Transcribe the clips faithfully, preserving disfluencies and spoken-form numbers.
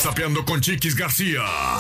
WhatsAppeando con Chiquis García.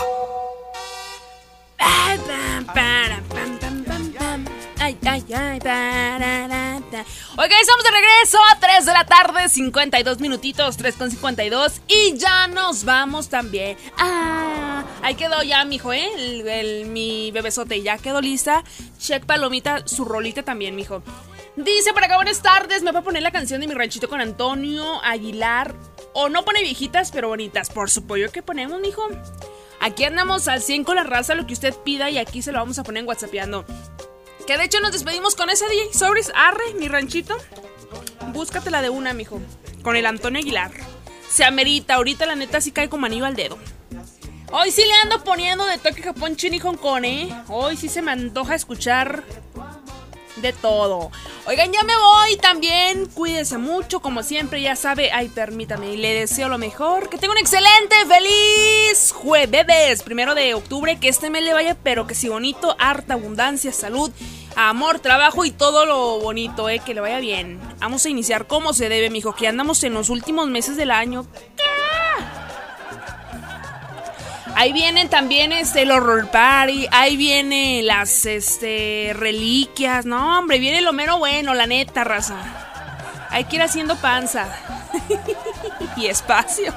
Ay, pam, para, pam, pam, pam, pam. Ay, ay, ay, pararata. Oiga, estamos de regreso a tres de la tarde, cincuenta y dos minutitos, tres con cincuenta y dos. Y ya nos vamos también. Ah, ahí quedó ya, mijo, ¿eh? El, el, mi bebesote ya quedó lista. Check Palomita, su rolita también, mijo. Dice por acá, buenas tardes, me va a poner la canción de Mi Ranchito con Antonio Aguilar. O no pone viejitas, pero bonitas. Por supuesto que ponemos, mijo. Aquí andamos al cien con la raza, lo que usted pida, y aquí se lo vamos a poner en WhatsAppeando. Que de hecho nos despedimos con ese D J. Sobres, arre, Mi Ranchito. Búscatela de una, mijo. Con el Antonio Aguilar. Se amerita, ahorita la neta sí cae como anillo al dedo. Hoy sí le ando poniendo de Tokio, Japón, China y Hong Kong, ¿eh? Hoy sí se me antoja escuchar de todo. Oigan, ya me voy también. Cuídese mucho, como siempre, ya sabe. Ay, permítame, y le deseo lo mejor. Que tenga un excelente, feliz jueves, primero de octubre. Que este mes le vaya, pero que sí bonito. Harta abundancia, salud, amor, trabajo y todo lo bonito, eh. Que le vaya bien. Vamos a iniciar como se debe, mijo. Que andamos en los últimos meses del año. ¿Qué? Ahí vienen también este, el horror party, ahí vienen las este, reliquias. No, hombre, viene lo mero bueno, la neta, raza. Hay que ir haciendo panza. Y espacio.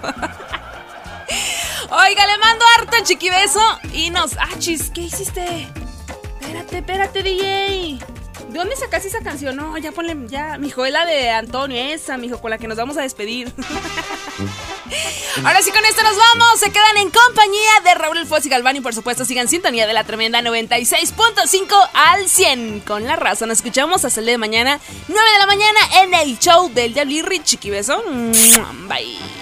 Oiga, le mando harto chiquibeso. Y nos... Ah, chis, ¿qué hiciste? Espérate, espérate, D J. ¿De dónde sacaste esa canción? No, ya ponle, ya, mijo, es la de Antonio, esa, mijo, con la que nos vamos a despedir. Ahora sí, con esto nos vamos. Se quedan en compañía de Raúl El Fuez y Galván. Y por supuesto, sigan sintonía de la tremenda noventa y seis punto cinco al cien con la raza. Nos escuchamos hasta el día de mañana, nueve de la mañana, en el show del Diablirri. Chiqui beso. Bye.